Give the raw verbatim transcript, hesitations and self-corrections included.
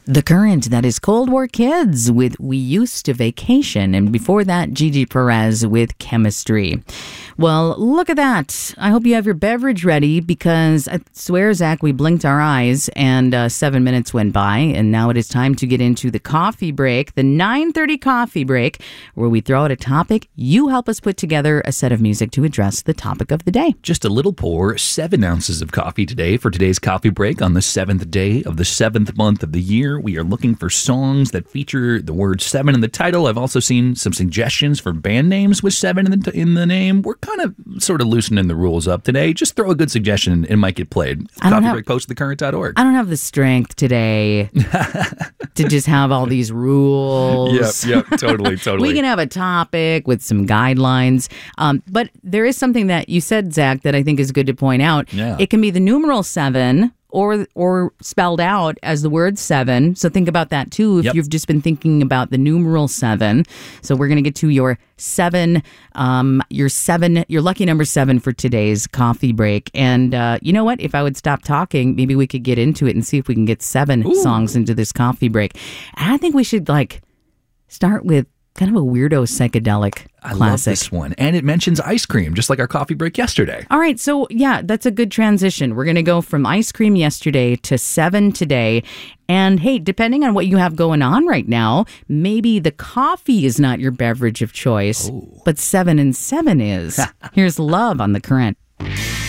The Current, that is Cold War Kids with We Used to Vacation. And before that, Gigi Perez with Chemistry. Well, look at that. I hope you have your beverage ready because I swear, Zach, we blinked our eyes and uh, seven minutes went by. And now it is time to get into the coffee break, the nine thirty coffee break, where we throw out a topic. You help us put together a set of music to address the topic of the day. Just a little pour, seven ounces of coffee today for today's coffee break on the seventh day of the seventh month of the year. We are looking for songs that feature the word seven in the title. I've also seen some suggestions for band names with seven in the, in the name. We're kind of sort of loosening the rules up today. Just throw a good suggestion and it might get played. Coffee break post at the current dot org. I don't have the strength today to just have all these rules. Yep, yep, totally, totally. We can have a topic with some guidelines. Um, but there is something that you said, Zach, that I think is good to point out. Yeah. It can be the numeral seven or or spelled out as the word seven. So think about that too if Yep. you've just been thinking about the numeral seven. So we're going to get to your seven, um, your seven, your lucky number seven for today's coffee break. And uh, you know what? If I would stop talking, maybe we could get into it and see if we can get seven Ooh. songs into this coffee break. And I think we should like start with kind of a weirdo psychedelic I love classic. this one. And it mentions ice cream, just like our coffee break yesterday. All right, so yeah, that's a good transition. We're going to go from ice cream yesterday to seven today. And hey, depending on what you have going on right now, maybe the coffee is not your beverage of choice, Oh. but seven and seven is. Here's Love on The Current.